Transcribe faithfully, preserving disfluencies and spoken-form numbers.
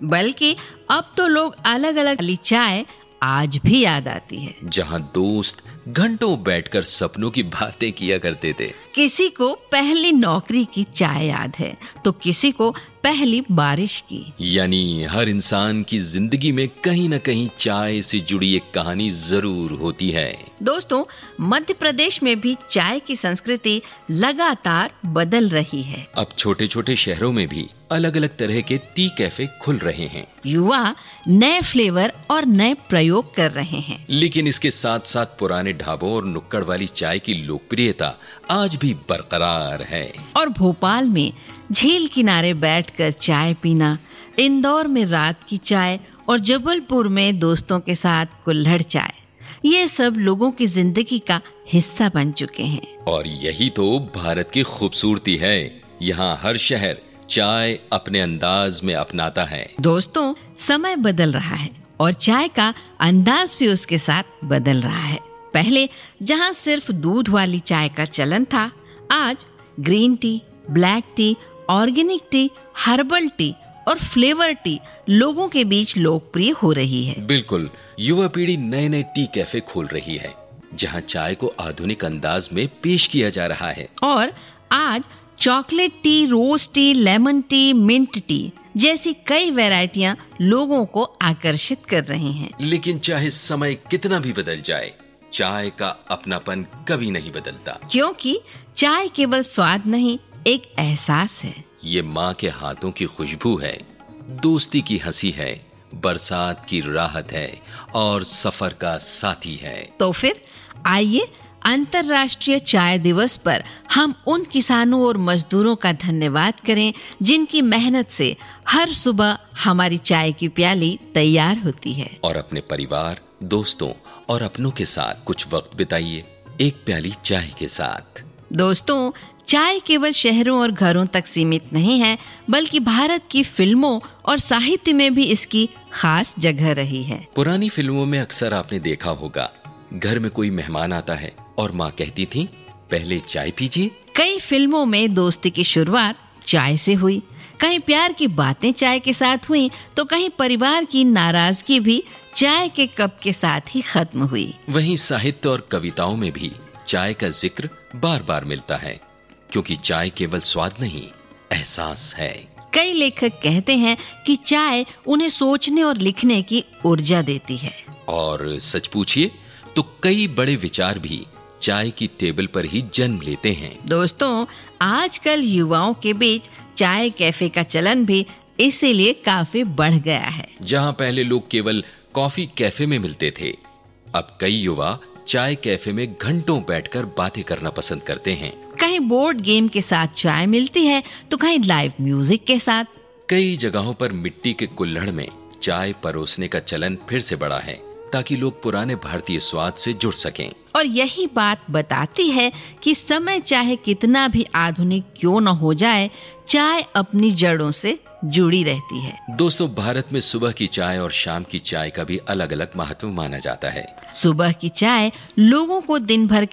बल्कि अब तो लोग अलग अलग वाली चाय आज भी याद आती है। जहां दोस्त घंटों बैठकर सपनों की बातें किया करते थे। किसी को पहली नौकरी की चाय याद है तो किसी को पहली बारिश की। यानी हर इंसान की जिंदगी में कहीं न कहीं चाय से जुड़ी एक कहानी जरूर होती है। दोस्तों, मध्य प्रदेश में भी चाय की संस्कृति लगातार बदल रही है। अब छोटे छोटे शहरों में भी अलग अलग तरह के टी कैफे खुल रहे हैं। युवा नए फ्लेवर और नए प्रयोग कर रहे हैं। लेकिन इसके साथ साथ पुराने ढाबों और नुक्कड़ वाली चाय की लोकप्रियता आज भी बरकरार है। और भोपाल में झील किनारे बैठकर चाय पीना, इंदौर में रात की चाय और जबलपुर में दोस्तों के साथ कुल्हड़ चाय, ये सब लोगों की जिंदगी का हिस्सा बन चुके हैं। और यही तो भारत की खूबसूरती है। यहाँ हर शहर चाय अपने अंदाज में अपनाता है। दोस्तों, समय बदल रहा है और चाय का अंदाज भी उसके साथ बदल रहा है। पहले जहाँ सिर्फ दूध वाली चाय का चलन था, आज green tea, black T, organic T, herbal tea और फ्लेवर टी लोगों के बीच लोकप्रिय हो रही है। बिल्कुल, युवा पीढ़ी नए नए टी कैफे खोल रही है जहां चाय को आधुनिक अंदाज में पेश किया जा रहा है। और आज चॉकलेट टी, रोज T, lemon tea, mint T जैसी कई वैरायटियां लोगों को आकर्षित कर रही हैं। लेकिन चाहे समय कितना भी बदल जाए, चाय का अपनापन कभी नहीं बदलता। क्योंकि चाय केवल स्वाद नहीं, एक एहसास है। ये माँ के हाथों की खुशबू है, दोस्ती की हंसी है, बरसात की राहत है और सफर का साथी है। तो फिर आइए अंतर्राष्ट्रीय चाय दिवस पर हम उन किसानों और मजदूरों का धन्यवाद करें जिनकी मेहनत से हर सुबह हमारी चाय की प्याली तैयार होती है। और अपने परिवार, दोस्तों और अपनों के साथ कुछ वक्त बिताइए एक प्याली चाय के साथ। दोस्तों, चाय केवल शहरों और घरों तक सीमित नहीं है, बल्कि भारत की फिल्मों और साहित्य में भी इसकी खास जगह रही है। पुरानी फिल्मों में अक्सर आपने देखा होगा, घर में कोई मेहमान आता है और माँ कहती थी, पहले चाय पीजिए। कई फिल्मों में दोस्ती की शुरुआत चाय से हुई, कहीं प्यार की बातें चाय के साथ हुई तो कहीं परिवार की नाराजगी भी चाय के कप के साथ ही खत्म हुई। वहीं साहित्य और कविताओं में भी चाय का जिक्र बार बार मिलता है, क्योंकि चाय केवल स्वाद नहीं, एहसास है। कई लेखक कहते हैं कि चाय उन्हें सोचने और लिखने की ऊर्जा देती है। और सच पूछिए तो कई बड़े विचार भी चाय की टेबल पर ही जन्म लेते हैं। दोस्तों, आजकल युवाओं के बीच चाय कैफे का चलन भी इसीलिए काफी बढ़ गया है। जहां पहले लोग केवल कॉफी कैफे में मिलते थे, अब कई युवा चाय कैफे में घंटों बैठकर बातें करना पसंद करते हैं। कहीं बोर्ड गेम के साथ चाय मिलती है तो कहीं लाइव म्यूजिक के साथ। कई जगहों पर मिट्टी के कुल्हड़ में चाय परोसने का चलन फिर से बढ़ा है, ताकि लोग पुराने भारतीय स्वाद से जुड़ सकें। और यही बात बताती है कि समय चाहे कितना भी आधुनिक क्यों न हो जाए, चाय अपनी जड़ों से जुड़ी रहती है। दोस्तों, भारत में सुबह की चाय और शाम की चाय का भी अलग अलग महत्व माना जाता है। सुबह की चाय लोगों को दिन भर